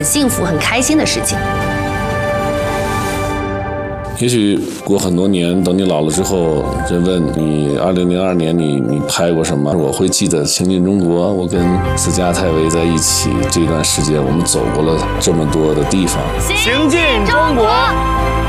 幸福、很开心的事情。 也许过很多年，等你老了之后，人问你2002年你拍过什么，我会记得《行进中国》，我跟斯嘉泰维在一起这段时间，我们走过了这么多的地方。 行进中国。